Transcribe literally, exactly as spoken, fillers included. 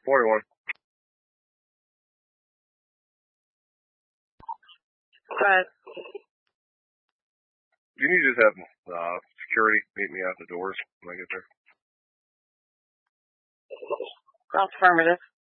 forty-one. But You need to just have uh, security meet me out the doors when I get there. affirmative.